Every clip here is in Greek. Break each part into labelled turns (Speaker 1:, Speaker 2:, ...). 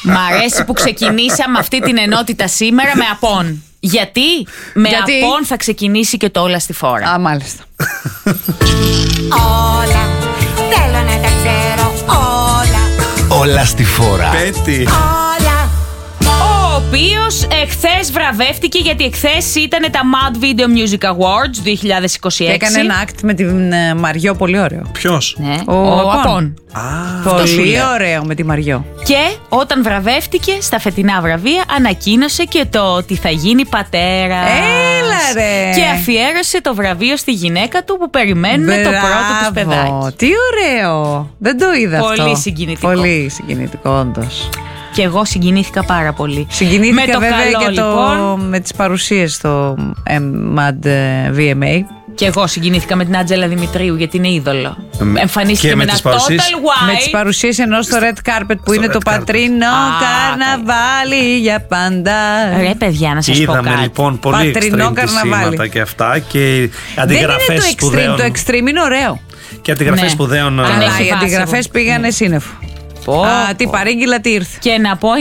Speaker 1: Μ' αρέσει που ξεκινήσαμε αυτή την ενότητα σήμερα με απόν. Γιατί με απόν θα ξεκινήσει και το όλα στη φόρα.
Speaker 2: Α, μάλιστα.
Speaker 3: Όλα, θέλω να τα ξέρω όλα.
Speaker 4: Όλα στη φόρα.
Speaker 5: Πέτη.
Speaker 3: Όλα.
Speaker 1: Ο οποίος εχθές βραβεύτηκε, γιατί εχθές ήταν τα Mad Video Music Awards 2026.
Speaker 2: Έκανε ένα act με την Μαριό, πολύ ωραίο.
Speaker 5: Ποιος?
Speaker 1: Ναι,
Speaker 2: Ο
Speaker 1: Απόν.
Speaker 2: Πολύ ωραίο με τη Μαριό.
Speaker 1: Και όταν βραβεύτηκε στα φετινά βραβεία, ανακοίνωσε και το ότι θα γίνει πατέρας.
Speaker 2: Έλα ρε.
Speaker 1: Και αφιέρωσε το βραβείο στη γυναίκα του που περιμένουν το πρώτο τους παιδάκι.
Speaker 2: Τι ωραίο. Δεν το είδα αυτό.
Speaker 1: Πολύ συγκινητικό.
Speaker 2: Πολύ συγκινητικό, όντως.
Speaker 1: Και εγώ συγκινήθηκα πάρα πολύ.
Speaker 2: Συγκινήθηκα
Speaker 1: με το
Speaker 2: βέβαια
Speaker 1: καλό,
Speaker 2: και
Speaker 1: λοιπόν,
Speaker 2: με τις παρουσίες στο Mad VMA.
Speaker 1: Και εγώ συγκινήθηκα με την Άντζελα Δημητρίου, γιατί είναι είδωλο. Εμφανίστηκε
Speaker 5: και
Speaker 1: με
Speaker 5: με
Speaker 1: ένα
Speaker 5: τις παρουσίες.
Speaker 1: Total White.
Speaker 2: Με τις παρουσίες ενός στο Red Carpet που είναι
Speaker 5: Red
Speaker 2: το
Speaker 5: Carpet.
Speaker 2: πατρινό καρναβάλι για πάντα.
Speaker 1: Ρε παιδιά, να σας πω
Speaker 5: Είδαμε
Speaker 1: κάτι.
Speaker 5: λοιπόν πολύ
Speaker 2: Πατρινό
Speaker 5: extreme
Speaker 2: καρναβάλι.
Speaker 5: σήματα και αυτά. Και
Speaker 2: Δεν είναι
Speaker 5: αντιγραφές
Speaker 2: το extreme,
Speaker 5: σπουδαίων.
Speaker 2: το extreme είναι ωραίο.
Speaker 5: Και αντιγραφές
Speaker 1: Ναι.
Speaker 5: σπουδαίων.
Speaker 1: Αν
Speaker 2: Αλλά
Speaker 1: έχει
Speaker 2: οι
Speaker 1: βάση,
Speaker 2: αντιγραφές πήγανε σύννεφο. Τι παρήγγειλα, τι ήρθε.
Speaker 1: Και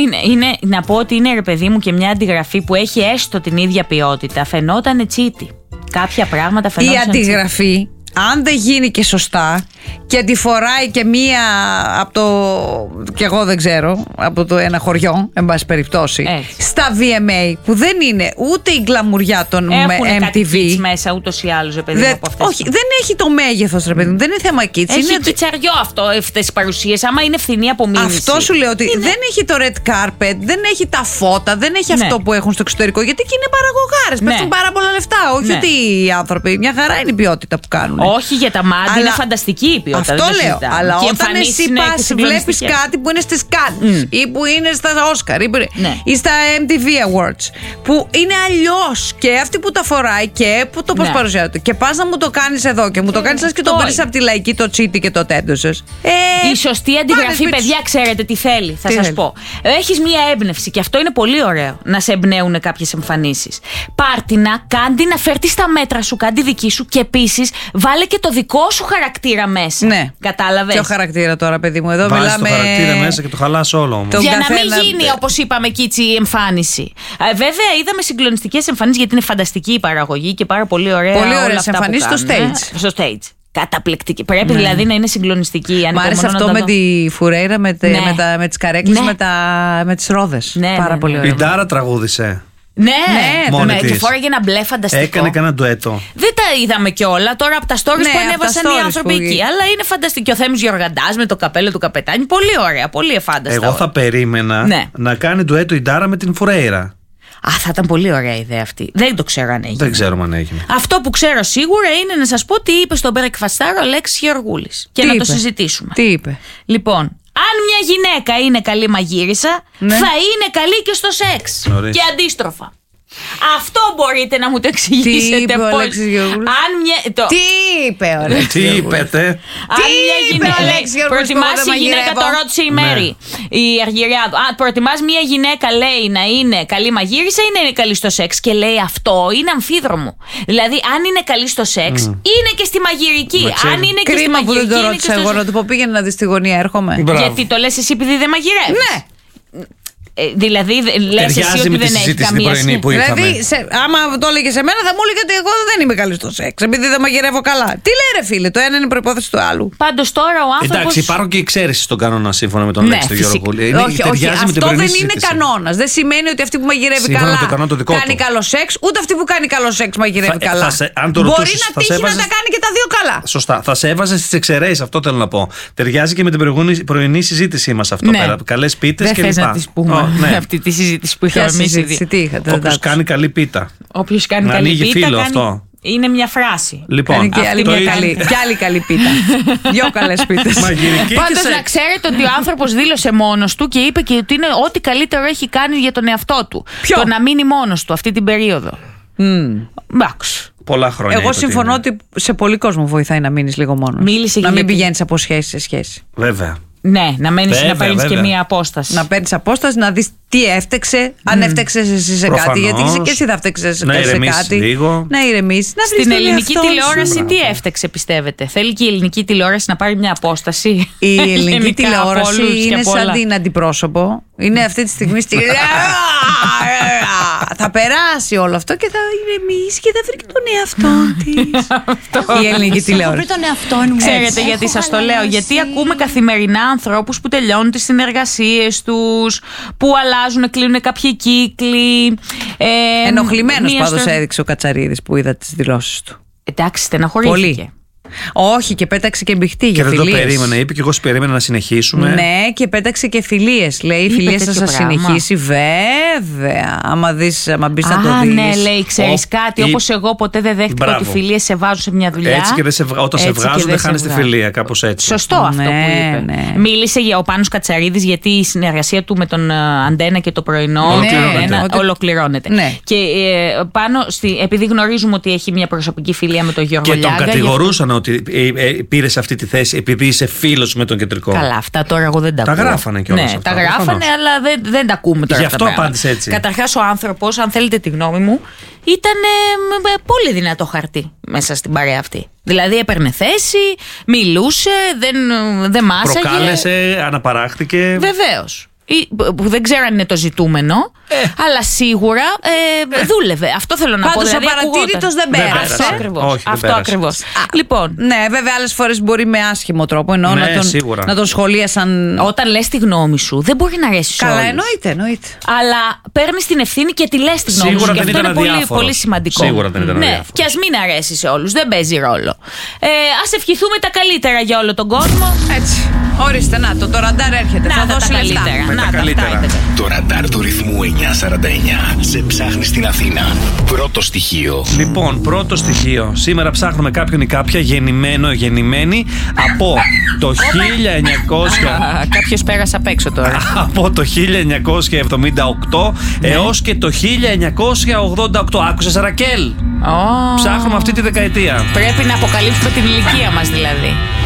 Speaker 1: να πω ότι είναι, ρε παιδί μου, και μια αντιγραφή που έχει έστω την ίδια ποιότητα. Φαινόταν τσίτι. Κάποια πράγματα
Speaker 2: Η
Speaker 1: φαινόταν
Speaker 2: αντιγραφή, αν δεν γίνει και σωστά και τη φοράει και μία από το, και εγώ δεν ξέρω, από το ένα χωριό, εν πάση περιπτώσει,
Speaker 1: Έτσι.
Speaker 2: στα VMA, που δεν είναι ούτε η γκλαμουριά των
Speaker 1: έχουν κάτι
Speaker 2: MTV.
Speaker 1: kids μέσα ούτως ή άλλως, ρε παιδί μου, από αυτές.
Speaker 2: Όχι, δεν έχει το μέγεθος, ρε παιδί μου, δεν είναι θέμα kids.
Speaker 1: Έχει
Speaker 2: είναι
Speaker 1: κιτσαριό αυτές τις παρουσίες, άμα είναι φθηνή απομίμηση.
Speaker 2: Αυτό σου λέω ότι δεν έχει το red carpet, δεν έχει τα φώτα, δεν έχει
Speaker 1: Ναι.
Speaker 2: αυτό που έχουν στο εξωτερικό. Γιατί εκεί είναι παραγωγάρες,
Speaker 1: Ναι.
Speaker 2: πέφτουν πάρα πολλά λεφτά. Όχι
Speaker 1: Ναι.
Speaker 2: ότι οι άνθρωποι, μια χαρά είναι η ποιότητα που κάνουν.
Speaker 1: Όχι, για τα μάτια
Speaker 2: Αλλά
Speaker 1: είναι φανταστική η ποιότητα.
Speaker 2: Αυτό
Speaker 1: δεν το
Speaker 2: λέω.
Speaker 1: συζητάμε.
Speaker 2: Αλλά
Speaker 1: Και
Speaker 2: όταν
Speaker 1: εμφανίσεις
Speaker 2: εσύ
Speaker 1: είναι
Speaker 2: πας, βλέπεις
Speaker 1: συγκλονιστικές.
Speaker 2: κάτι που είναι στις Cannes ή που είναι στα Oscar
Speaker 1: Ναι.
Speaker 2: ή στα MTV Awards, που είναι αλλιώς και αυτή που τα φοράει και που το πώς
Speaker 1: Ναι.
Speaker 2: παρουσιάζεται. Και πας να μου το κάνεις εδώ και μου το κάνεις και το
Speaker 1: αυτό
Speaker 2: παίρνεις
Speaker 1: είναι.
Speaker 2: από τη λαϊκή το τσίτι και το τέντωσες.
Speaker 1: Η σωστή αντιγραφή, παιδιά, ξέρετε τι θέλει. Θα
Speaker 2: Τι
Speaker 1: σας
Speaker 2: θέλει?
Speaker 1: πω. Έχεις μία έμπνευση και αυτό είναι πολύ ωραίο να σε εμπνέουν κάποιες εμφανίσεις. Πάρτινα, κάντι να φέρεις τα μέτρα σου, κάντι δική σου και επίσης βάλε και το δικό σου χαρακτήρα μέσα.
Speaker 2: Ναι.
Speaker 1: Κατάλαβες.
Speaker 2: Ποιο χαρακτήρα τώρα, παιδί μου, εδώ
Speaker 5: Βάζεις
Speaker 2: μιλάμε.
Speaker 5: το χαρακτήρα μέσα και το χαλάς όλο όμως.
Speaker 2: Το-
Speaker 1: Για να
Speaker 2: καθένα-
Speaker 1: μην γίνει, όπως είπαμε, κίτσι η εμφάνιση. Βέβαια, είδαμε συγκλονιστικές εμφανίσεις, γιατί είναι φανταστική η παραγωγή και πάρα πολύ ωραία.
Speaker 2: Πολύ ωραίες
Speaker 1: όλα αυτά που
Speaker 2: εμφανίσεις στο
Speaker 1: κάνουν,
Speaker 2: stage.
Speaker 1: Στο stage. Καταπληκτική. Πρέπει δηλαδή να είναι συγκλονιστική.
Speaker 2: Μ' άρεσε αυτό με τη Φουρέιρα, με τις καρέκλες,
Speaker 1: Ναι.
Speaker 2: με τις ρόδες.
Speaker 1: Ναι,
Speaker 2: Πάρα
Speaker 1: ναι,
Speaker 2: πολύ
Speaker 1: ναι.
Speaker 2: ωραίο.
Speaker 5: Η Ντάρα τραγούδισε.
Speaker 1: Ναι,
Speaker 5: μόνη
Speaker 1: ναι, και
Speaker 5: της.
Speaker 1: φόραγε ένα μπλε φανταστικό.
Speaker 5: Έκανε κανένα ντουέτο.
Speaker 1: Δεν τα είδαμε κιόλα τώρα από τα stories
Speaker 2: Ναι,
Speaker 1: που
Speaker 2: από
Speaker 1: ανέβασαν
Speaker 2: τα
Speaker 1: οι
Speaker 2: stories
Speaker 1: άνθρωποι
Speaker 2: που-
Speaker 1: εκεί. Αλλά είναι φανταστικό. Ο Θέμης Γεωργαντάς με το καπέλο του καπετάνι. Πολύ ωραία, πολύ εφάνταστα.
Speaker 5: Εγώ θα περίμενα
Speaker 1: Ναι.
Speaker 5: να κάνει ντουέτο η Ντάρα με την Φουρέιρα.
Speaker 1: Α, θα ήταν πολύ ωραία ιδέα αυτή. Δεν το ξέρω αν έγινε.
Speaker 5: Δεν ξέρουμε αν έγινε.
Speaker 1: Αυτό που ξέρω σίγουρα είναι να σας πω τι είπε στον Breakfast Star ο Αλέξης Γεωργούλης. Και
Speaker 2: Τι
Speaker 1: να
Speaker 2: είπε?
Speaker 1: το συζητήσουμε.
Speaker 2: Τι είπε?
Speaker 1: Λοιπόν, αν μια γυναίκα είναι καλή μαγείρισα,
Speaker 2: Ναι.
Speaker 1: θα είναι καλή και στο σεξ.
Speaker 5: Ορίστε.
Speaker 1: Και αντίστροφα. Αυτό μπορείτε να μου το εξηγήσετε.
Speaker 2: Τι είπε ο
Speaker 1: πώς.
Speaker 2: Αλέξης Γεωργούλης?
Speaker 1: Αν μια.
Speaker 2: Τι είπε, ωραία.
Speaker 5: Τι είπετε?
Speaker 1: Αν
Speaker 2: Τι
Speaker 1: μια
Speaker 2: είπε
Speaker 1: γυναίκα.
Speaker 2: ο Αλέξης Γεωργούλης που
Speaker 1: Προτιμάς
Speaker 2: εγώ δεν
Speaker 1: η γυναίκα,
Speaker 2: μαγειρεύω?
Speaker 1: το ρώτησε η Μέρη, η Αργυριάδου. Προτιμάς μια γυναίκα, λέει, να είναι καλή μαγείρισα ή να είναι καλή στο σεξ? Και λέει αυτό είναι αμφίδρομο. Δηλαδή, αν είναι καλή στο σεξ, είναι και στη μαγειρική.
Speaker 5: Μα ξέρει.
Speaker 1: Αν είναι και στη
Speaker 2: Κρίμα που δεν
Speaker 1: μαγειρική.
Speaker 2: το
Speaker 1: είναι και
Speaker 2: ρώτησα
Speaker 1: στο
Speaker 2: εγώ,
Speaker 1: σεξ.
Speaker 2: να του πω πήγαινε να δει στη γωνία, έρχομαι.
Speaker 5: Μπράβο.
Speaker 1: Γιατί το λες εσύ επειδή δεν μαγειρεύεις?
Speaker 2: Ναι.
Speaker 1: Δηλαδή, λες εσύ
Speaker 5: Ταιριάζει
Speaker 1: ότι
Speaker 5: με τη
Speaker 1: δεν έχει
Speaker 5: συζήτηση την
Speaker 1: καμία
Speaker 5: πρωινή
Speaker 1: σχέση.
Speaker 5: που είχαμε.
Speaker 2: Δηλαδή, άμα το έλεγε σε μένα, θα μου έλεγε ότι εγώ δεν είμαι καλή στο σεξ, επειδή δεν μαγειρεύω καλά. Τι λέει, ρε φίλε, το ένα είναι προπόθεση του άλλου.
Speaker 1: Πάντως τώρα ο άνθρωπος.
Speaker 5: Εντάξει, υπάρχουν και εξαίρεσεις στον κανόνα σύμφωνα με τον
Speaker 1: Ναι,
Speaker 5: Αλέξη τον
Speaker 1: φυσικά.
Speaker 5: Γεωργούλη.
Speaker 2: Όχι,
Speaker 5: Ταιριάζει με την
Speaker 2: αυτό
Speaker 5: πρωινή
Speaker 2: δεν είναι
Speaker 5: συζήτηση.
Speaker 2: κανόνα. Δεν σημαίνει ότι αυτή που μαγειρεύει
Speaker 5: Σύμφωνα με
Speaker 2: καλά
Speaker 5: το κανόνα το δικό
Speaker 2: κάνει
Speaker 5: του.
Speaker 2: καλό σεξ, ούτε αυτή που κάνει καλό σεξ μαγειρεύει
Speaker 5: Θα-
Speaker 2: καλά.
Speaker 5: αν το
Speaker 2: Μπορεί
Speaker 5: ρωτούσες,
Speaker 2: να
Speaker 5: θα σε
Speaker 2: τύχει να
Speaker 5: έβαζες-
Speaker 2: τα κάνει και τα δύο καλά.
Speaker 5: Σωστά. Θα σε έβαζε στις εξαιρέσεις, αυτό θέλω να πω. Ταιριάζει και με την πρωινή συζήτησή μας αυτό
Speaker 1: Ναι.
Speaker 5: πέρα. Καλές πίτες
Speaker 1: Δεν
Speaker 5: και
Speaker 1: θες
Speaker 5: λοιπά.
Speaker 1: να τις πούμε
Speaker 5: Ναι.
Speaker 1: αυτή τη συζήτηση που
Speaker 2: Ποια
Speaker 1: είχαμε εμείς οι δύο.
Speaker 2: συζήτηση, τι είχατε, δεν τα
Speaker 5: Όποιος
Speaker 2: άκουσα.
Speaker 5: κάνει καλή πίτα.
Speaker 1: Όποιος κάνει
Speaker 5: Να
Speaker 1: καλή
Speaker 5: ανοίγει
Speaker 1: πίτα,
Speaker 5: φύλλο
Speaker 1: κάνει...
Speaker 5: αυτό.
Speaker 1: Είναι μια φράση.
Speaker 5: Λοιπόν,
Speaker 2: Κάνει και άλλη
Speaker 5: αυτό
Speaker 2: μια
Speaker 5: είναι-
Speaker 2: καλή, και άλλη καλή πίτα. Δυο καλές πίτες.
Speaker 5: Μαγειρική και
Speaker 1: Πάντως
Speaker 5: σεξ.
Speaker 1: να ξέρετε ότι ο άνθρωπος δήλωσε μόνος του και είπε και ότι είναι ό,τι καλύτερο έχει κάνει για τον εαυτό του.
Speaker 2: Ποιο?
Speaker 1: Το να μείνει μόνος του αυτή την περίοδο. Εντάξει.
Speaker 5: Πολλά χρόνια.
Speaker 2: Εγώ
Speaker 5: είπε ότι
Speaker 2: συμφωνώ
Speaker 5: είναι.
Speaker 2: ότι σε πολύ κόσμο βοηθάει να μείνει λίγο μόνο.
Speaker 1: Μίλησε
Speaker 2: να
Speaker 1: για
Speaker 2: μην
Speaker 1: γιατί.
Speaker 2: πηγαίνει από σχέση σε σχέση.
Speaker 5: Βέβαια.
Speaker 1: Ναι, να μένεις,
Speaker 5: Βέβαια,
Speaker 1: να παίρνεις και
Speaker 5: βέβαια.
Speaker 1: μία απόσταση.
Speaker 2: Να παίρνεις απόσταση, να δεις τι έφτεξε, αν έφτεξες εσύ σε κάτι. Γιατί και εσύ θα φταίξες σε
Speaker 5: Να ηρεμήσεις
Speaker 2: κάτι.
Speaker 5: λίγο.
Speaker 2: Να ηρεμήσεις. Να βρεις
Speaker 1: Στην
Speaker 2: τον
Speaker 1: ελληνική
Speaker 2: εαυτό σου.
Speaker 1: τηλεόραση τι έφταξε, πιστεύετε? Θέλει και η ελληνική τηλεόραση να πάρει μια απόσταση?
Speaker 2: Η ελληνική
Speaker 1: Γενικά, από
Speaker 2: τηλεόραση
Speaker 1: όλους και
Speaker 2: είναι
Speaker 1: από
Speaker 2: σαν
Speaker 1: όλα.
Speaker 2: την αντιπρόσωπο. Είναι αυτή τη στιγμή στη. Θα περάσει όλο αυτό και θα ηρεμήσει και θα βρει και τον εαυτό της. Η ελληνική τηλεόραση.
Speaker 3: τον εαυτό μου.
Speaker 1: Ξέρετε γιατί σας το λέω? Γιατί ακούμε καθημερινά ανθρώπους που τελειώνουν τις συνεργασίες τους, που αλλάζουν, κλείνουν κάποιοι κύκλοι.
Speaker 2: Ενοχλημένος
Speaker 1: μία
Speaker 2: πάντως
Speaker 1: στο-
Speaker 2: έδειξε ο Κατσαρίδης που είδα τις δηλώσεις του.
Speaker 1: Εντάξει, στεναχωρήθηκε.
Speaker 2: Πολύ. Όχι, και πέταξε και μπιχτή
Speaker 5: Και
Speaker 2: για
Speaker 5: δεν το
Speaker 2: φιλίες.
Speaker 5: περίμενα. Είπε και εγώ περίμενα να συνεχίσουμε.
Speaker 2: Ναι, και πέταξε και φιλίες. Λέει: οι
Speaker 1: Είπε
Speaker 2: φιλίες θα
Speaker 1: τέτοιο
Speaker 2: σας
Speaker 1: πράγμα.
Speaker 2: συνεχίσει, βέβαια. Άμα μπεις να το
Speaker 1: Α,
Speaker 2: δεις.
Speaker 1: ναι, λέει, ξέρεις κάτι.
Speaker 5: Ή-
Speaker 1: Όπως εγώ ποτέ δεν δέχτηκα
Speaker 5: Μπράβο.
Speaker 1: ότι οι φιλίες σε βάζουν σε μια δουλειά.
Speaker 5: Έτσι και δεν όταν σε
Speaker 1: έτσι και
Speaker 5: βγάζουν, δεν
Speaker 1: σε
Speaker 5: χάνεις τη
Speaker 1: βγάζουν.
Speaker 5: φιλία. Κάπως έτσι.
Speaker 1: Σωστό αυτό
Speaker 2: Ναι,
Speaker 1: που είπε.
Speaker 2: ναι.
Speaker 1: Μίλησε για ο Πάνος Κατσαρίδης γιατί η συνεργασία του με τον Αντένα και το πρωινό
Speaker 5: Ολοκληρώνεται.
Speaker 1: ολοκληρώνεται.
Speaker 2: Ναι.
Speaker 1: Και πάνω επειδή γνωρίζουμε ότι έχει μια προσωπική φιλία με τον Γιώργο
Speaker 5: Και τον
Speaker 1: Λιάγκα,
Speaker 5: κατηγορούσαν ότι πήρε σε αυτή τη θέση επειδή είσαι φίλος με τον κεντρικό.
Speaker 1: Καλά, αυτά τώρα εγώ δεν τα
Speaker 5: Τα
Speaker 1: ακούω.
Speaker 5: γράφανε κιόλας
Speaker 1: Ναι,
Speaker 5: αυτά,
Speaker 1: τα γράφανε,
Speaker 5: προφανώς.
Speaker 1: αλλά δεν τα ακούμε τώρα.
Speaker 5: Γι'
Speaker 1: αυτά
Speaker 5: αυτό
Speaker 1: τα πράγματα.
Speaker 5: απάντησε έτσι.
Speaker 1: Καταρχάς, ο άνθρωπος, αν θέλετε τη γνώμη μου, ήταν πολύ δυνατό χαρτί μέσα στην παρέα αυτή. Δηλαδή έπαιρνε θέση, μιλούσε, δεν μάσαγε.
Speaker 5: Προκάλεσε, αναπαράχθηκε.
Speaker 1: Βεβαίως. Που δεν ξέρω αν είναι το ζητούμενο, αλλά σίγουρα δούλευε. Αυτό θέλω να πω.
Speaker 2: Πάντως,
Speaker 1: Δηλαδή,
Speaker 2: ο παρατήρητος δεν
Speaker 1: ακούγονταν.
Speaker 2: πέρασε.
Speaker 1: Αυτό ακριβώς.
Speaker 5: Όχι, δεν
Speaker 1: Αυτό
Speaker 5: πέρασε.
Speaker 1: ακριβώς. Λοιπόν,
Speaker 2: Ναι, βέβαια, άλλες φορές μπορεί με άσχημο τρόπο. Εννοώ
Speaker 5: Ναι, σίγουρα.
Speaker 2: να τον σχολίασαν.
Speaker 1: όταν λες τη γνώμη σου, δεν μπορεί να αρέσει σε
Speaker 2: Καλά,
Speaker 1: όλους.
Speaker 2: εννοείται.
Speaker 1: Αλλά παίρνει την ευθύνη και τη λες τη γνώμη
Speaker 5: Σίγουρα
Speaker 1: σου. Και
Speaker 5: δεν
Speaker 1: αυτό
Speaker 5: ήταν
Speaker 1: είναι πολύ,
Speaker 5: αδιάφορος.
Speaker 1: πολύ σημαντικό.
Speaker 5: Σίγουρα δεν ήταν
Speaker 1: Ναι,
Speaker 5: αδιάφορος.
Speaker 1: και ας μην αρέσει σε όλους. Δεν παίζει ρόλο. Ας ευχηθούμε τα καλύτερα για όλο τον κόσμο.
Speaker 2: Έτσι. Ορίστε, να το ραντάρ έρχεται.
Speaker 1: Να
Speaker 2: θα
Speaker 1: τα
Speaker 2: δώσει λεφτά.
Speaker 1: καλύτερα.
Speaker 5: Με
Speaker 1: Να
Speaker 5: τα
Speaker 1: τα
Speaker 5: καλύτερα.
Speaker 1: αυτά ήταν.
Speaker 4: Το ραντάρ του ρυθμού 949 σε ψάχνει στην Αθήνα. Πρώτο στοιχείο.
Speaker 5: Λοιπόν, πρώτο στοιχείο. Σήμερα ψάχνουμε κάποιον ή κάποια γεννημένη από το 1900.
Speaker 1: Κάποιος πέρασε απ' έξω τώρα.
Speaker 5: Από το 1978 έως και το 1988. Άκουσες, Ρακέλ?
Speaker 1: Ω,
Speaker 5: Ψάχνουμε αυτή τη δεκαετία.
Speaker 1: Πρέπει να αποκαλύψουμε την ηλικία μας δηλαδή.